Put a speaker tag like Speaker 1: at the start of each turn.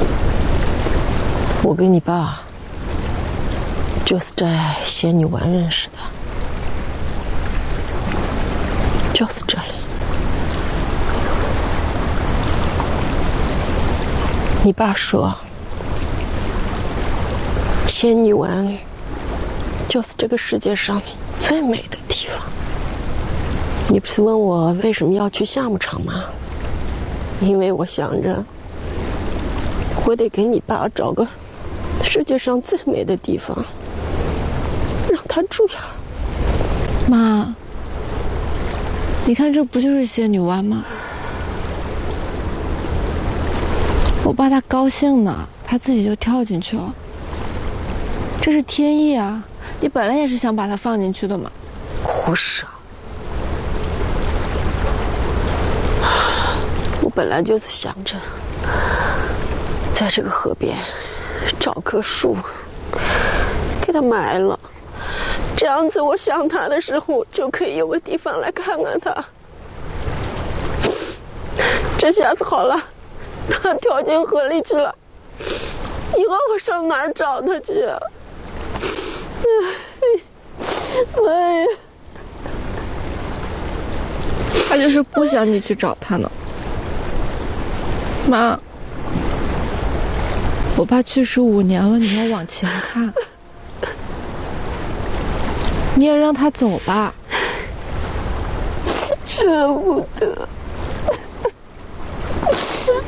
Speaker 1: 我跟你爸就是在仙女湾认识的，就是这里。你爸说，仙女湾就是这个世界上最美的地方。你不是问我为什么要去夏牧场吗？因为我想着，我得给你爸找个世界上最美的地方，让他住呀。
Speaker 2: 妈，你看这不就是仙女湾吗？我爸他高兴呢，他自己就跳进去了。这是天意啊！你本来也是想把他放进去的嘛。
Speaker 1: 胡说！我本来就是想着，在这个河边找棵树，给他埋了，这样子我想他的时候就可以有个地方来看看他。这下子好了，他跳进河里去了，以后我上哪儿找他去啊？哎呀，
Speaker 2: 他就是不想你去找他呢。妈，我爸去世5年了，你要往前看，你也让他走吧。
Speaker 1: 舍不得。